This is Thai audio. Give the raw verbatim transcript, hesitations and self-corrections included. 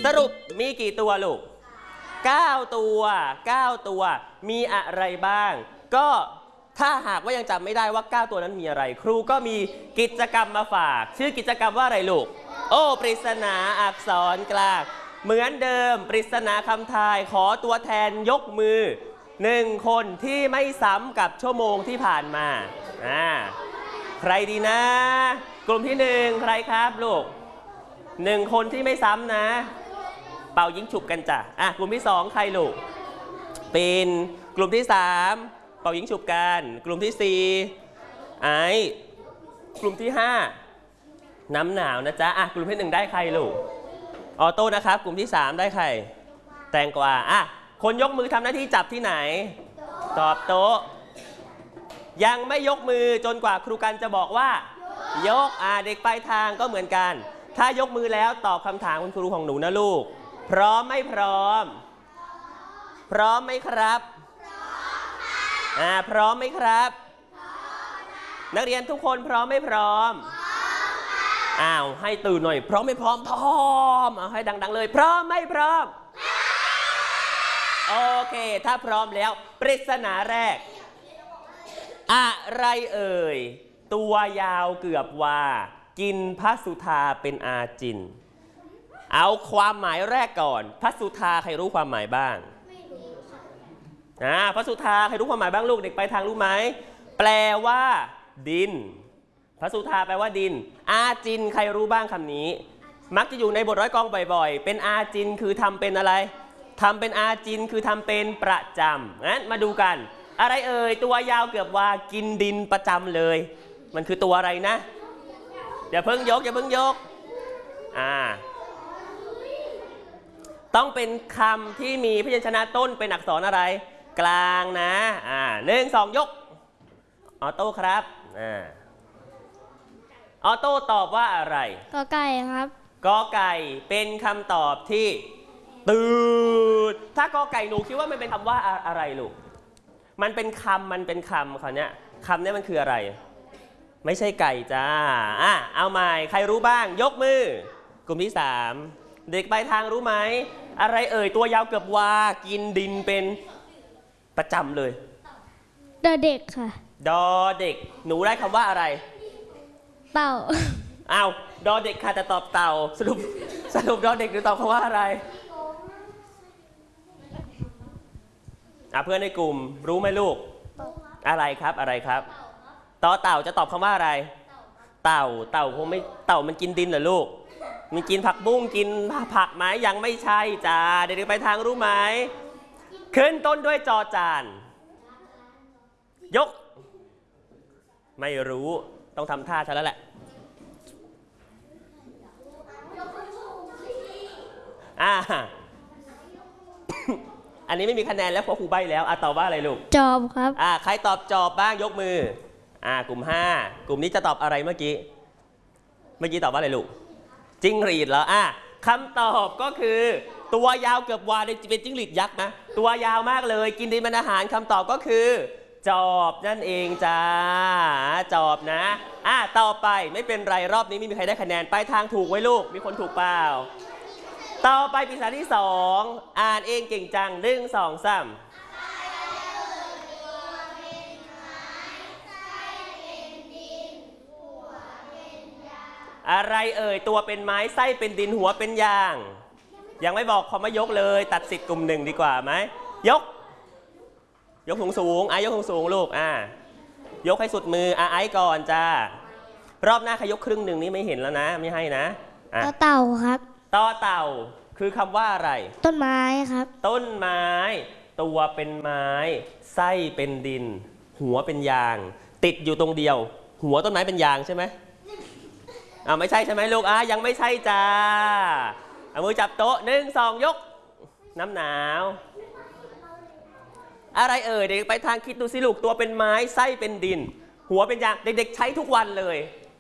สรุปมีกี่ตัวลูกเก้าตัวเก้าตัวมีอะไรบ้างก็ถ้าหากว่ายังจำไม่ได้ว่าเก้าตัวนั้นมีอะไรครูก็มีกิจกรรมมาฝากชื่อกิจกรรมว่าอะไรลูกโอ้ปริศนาอักษรกลางเหมือนเดิมปริศนาคำทายขอตัวแทนยกมือหนึ่งคนที่ไม่ซ้ำกับชั่วโมงที่ผ่านมาอ่าใครดีนะกลุ่มที่หนึ่งใครครับลูกหนึ่งคนที่ไม่ซ้ำนะเป่ายิงฉุบกันจ้ะอ่ะกลุ่มที่สองใครลูกเป็นกลุ่มที่สามเป่ายิงฉุบกันกลุ่มที่สี่ไอ้กลุ่มที่ห้าน้ำหนาวนะจ๊ะอ่ะกลุ่มที่หนึ่งได้ใครลูกออโต้นะครับกลุ่มที่สามได้ใครแตงกวาอ่ะคนยกมือทำหน้าที่จับที่ไหนตอบโต๊ะยังไม่ยกมือจนกว่าครูกันจะบอกว่ายกอ่ะเด็กปลายทางก็เหมือนกันถ้ายกมือแล้วตอบคำถามคุณครูของหนูนะลูกพร้อมไม่พร้อมพร้อมไหมครับอ่าพร้อมไหมครับนักเรียนทุกคนพร้อมไม่พร้อมอ้าวให้ตื่นหน่อยพร้อมไม่พร้อมพร้อมเอาให้ดังๆเลยพร้อมไม่พร้อมโอเคถ้าพร้อมแล้วปริศนาแรกอะไรเอ่ยตัวยาวเกือบวากินพระสุธาเป็นอาจินเอาความหมายแรกก่อนพระสุธาใครรู้ความหมายบ้างอ่าพระสุธาใครรู้ความหมายบ้างลูกเด็กไปทางรู้ไหมแปลว่าดินพระสุธาแปลว่าดินอาจินใครรู้บ้างคำนี้มักจะอยู่ในบทร้อยกองบ่อยๆเป็นอาจินคือทำเป็นอะไรทำเป็นอาจินคือทำเป็นประจำงั้นมาดูกันอะไรเอ่ยตัวยาวเกือบว่ากินดินประจำเลยมันคือตัวอะไรนะอย่าเพิ่งยกอย่าเพิ่งยกอ่าต้องเป็นคำที่มีพยัญชนะต้นเป็นอักษรอะไรกลางนะอ่าหนึ่งสองยกออโต้ครับอ่าออโต้ตอบว่าอะไรกอไก่ครับกอไก่เป็นคำตอบที่ตื่นถ้ากอไก่หนูคิดว่ามันเป็นคำว่าอะไรลูกมันเป็นคำมันเป็นคำคำเนี้ยคำเนี้ยมันคืออะไรไม่ใช่ไก่จ้าอ่ะเอาใหม่ใครรู้บ้างยกมือกลุ่มที่สามเด็กปลายทางรู้ไหมอะไรเอ่ยตัวยาวเกือบวากินดินเป็นประจำเลยดอเด็กค่ะดอเด็กหนูได้คำว่าอะไรเต่าอ้าวดอเด็กค่ะแต่ตอบเต่าสรุปสรุปดอเด็กหรือตอบคำว่าอะไรอ่ะเพื่อนในกลุ่มรู้ไหมลูกอะไรครับอะไรครับต่อเต่าจะตอบคำว่าอะไรเต่าเต่าคงไม่เต่ามันกินดินเหรอลูกมันกินผักบุ้งกินผักไหมยังไม่ใช่จ้าเด็กๆไปทางรู้ไหมขึ้นต้นด้วยจอจานยกไม่รู้ต้องทำท่าฉันแล้วแหละอ่า อันนี้ไม่มีคะแนนแล้วเพราะครูใบ้แล้วอ่ะตอบว่าอะไรลูกจอบครับอ่าใครตอบจอบบ้างยกมืออ่ากลุ่มห้ากลุ่มนี้จะตอบอะไรเมื่อกี้เมื่อกี้ตอบว่าอะไรลูกจิ้งหรีดเหรออ่ะคำตอบก็คือตัวยาวเกือบวาเป็นจิ้งหรีดยักษ์นะตัวยาวมากเลยกินดินเป็นอาหารคำตอบก็คือจอบนั่นเองจ้าจอบนะอ่ะต่อไปไม่เป็นไรรอบนี้ไม่มีใครได้คะแนนไปทางถูกไว้ลูกมีคนถูกเปล่าต่อไปปริศนาที่สองอ่านเองเก่งจังหนึ่งสองสามอะไรเอ่ยตัวเป็นไม้ไส้เป็นดินหัวเป็นยางยังไม่บอกคำว่ายกเลยตัดสิทธิ์กลุ่มหนึ่งดีกว่าไหมยกยกสูงสูงอ่ะยกสูงสูงลูกอ่ะยกให้สุดมืออ่ะไอ้ก่อนจ้ารอบหน้าใครยกครึ่งหนึ่งนี่ไม่เห็นแล้วนะไม่ให้นะต่อเต่าครับต่อเต่าคือคำว่าอะไรต้นไม้ครับต้นไม้ตัวเป็นไม้ไส้เป็นดินหัวเป็นยางติดอยู่ตรงเดียวหัวต้นไม้เป็นยางใช่ไหมอ่าไม่ใช่ใช่ไหมลูกอ่ะยังไม่ใช่จ้าเอามือจับโต๊ะหนึ่งสองยกน้ำหนาวอะไรเอ่ยเด็กไปทางคิดดูสิลูกตัวเป็นไม้ไส้เป็นดินหัวเป็นยางเด็กๆใช้ทุกวันเลย